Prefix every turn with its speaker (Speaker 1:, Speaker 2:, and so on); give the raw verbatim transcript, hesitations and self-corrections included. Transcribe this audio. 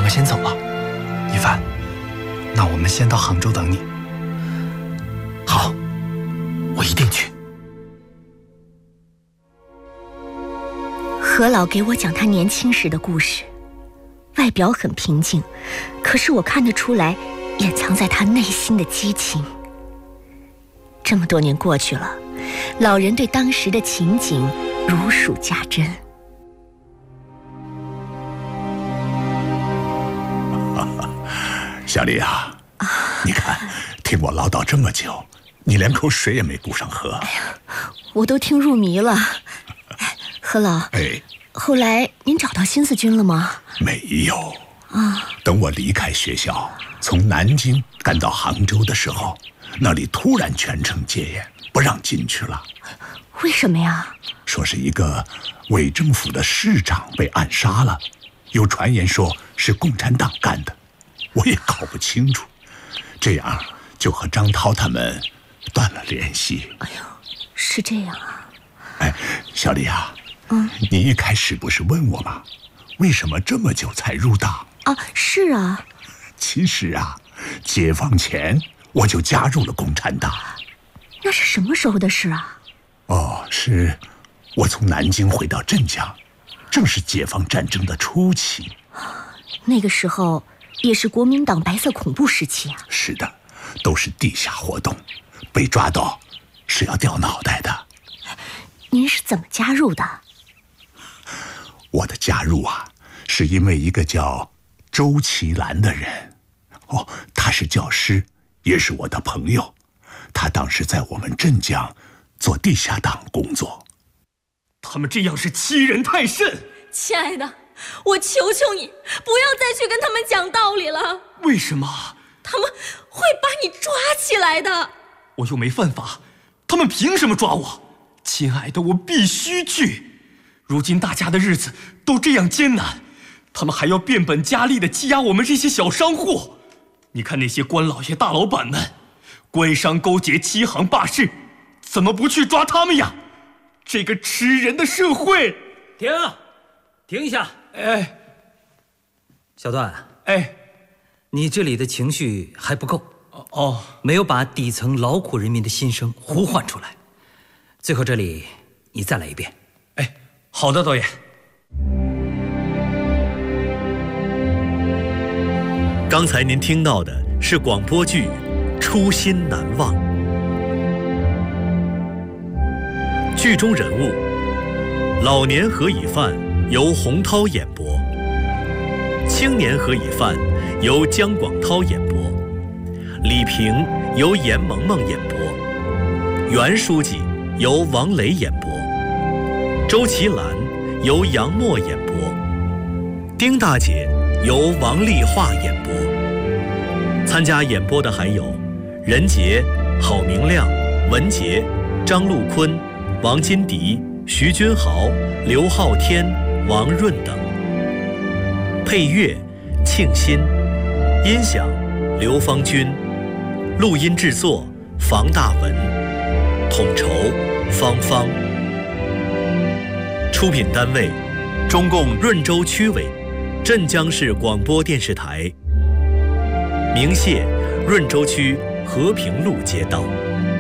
Speaker 1: 哥先走了。一帆，那我们先到杭州等你。好，我一定去。
Speaker 2: 何老给我讲他年轻时的故事，外表很平静，可是我看得出来掩藏在他内心的激情。这么多年过去了，老人对当时的情景如数家珍。
Speaker 3: 小丽啊，啊你看，听我唠叨这么久，你连口水也没顾上喝。哎呀，
Speaker 2: 我都听入迷了。何老，
Speaker 3: 哎，
Speaker 2: 后来您找到新四军了吗？
Speaker 3: 没有
Speaker 2: 啊。
Speaker 3: 等我离开学校，从南京赶到杭州的时候，那里突然全城戒严，不让进去了。
Speaker 2: 为什么呀？
Speaker 3: 说是一个伪政府的市长被暗杀了，有传言说是共产党干的。我也搞不清楚，这样就和张涛他们断了联系。
Speaker 2: 哎呦，是这样啊！
Speaker 3: 哎，小丽啊，
Speaker 2: 嗯，
Speaker 3: 你一开始不是问我吗？为什么这么久才入党？
Speaker 2: 啊，是啊。
Speaker 3: 其实啊，解放前我就加入了共产党。
Speaker 2: 那是什么时候的事啊？
Speaker 3: 哦，是我从南京回到镇江，正是解放战争的初期。
Speaker 2: 那个时候也是国民党白色恐怖时期啊。
Speaker 3: 是的，都是地下活动，被抓到是要掉脑袋的。
Speaker 2: 您是怎么加入的？
Speaker 3: 我的加入啊，是因为一个叫周其兰的人。哦，他是教师，也是我的朋友。他当时在我们镇江做地下党工作。
Speaker 4: 他们这样是欺人太甚。
Speaker 5: 亲爱的，我求求你，不要再去跟他们讲道理了。
Speaker 4: 为什么？
Speaker 5: 他们会把你抓起来的。
Speaker 4: 我又没犯法，他们凭什么抓我？亲爱的，我必须去。如今大家的日子都这样艰难，他们还要变本加厉地欺压我们这些小商户。你看那些官老爷大老板们，官商勾结，欺行霸市，怎么不去抓他们呀？这个吃人的社会！
Speaker 6: 停，停一下！
Speaker 4: 哎，
Speaker 6: 小段，
Speaker 4: 哎，
Speaker 6: 你这里的情绪还不够
Speaker 4: 哦，
Speaker 6: 没有把底层劳苦人民的心声呼唤出来。最后这里你再来一遍。
Speaker 4: 哎，好的，导演。
Speaker 7: 刚才您听到的是广播剧《初心难忘》，剧中人物老年何以范由洪涛演播，青年何以范由姜广涛演播，李平由严萌萌演播，袁书记由王雷演播，周其兰由杨默演播，丁大姐由王丽华演播。参加演播的还有任杰、郝明亮、文杰、张陆坤、王金迪、徐君豪、刘浩天、王润等。配乐庆新，音响刘芳军，录音制作房大文，统筹芳芳。出品单位中共润州区委、镇江市广播电视台。鸣谢润州区和平路街道。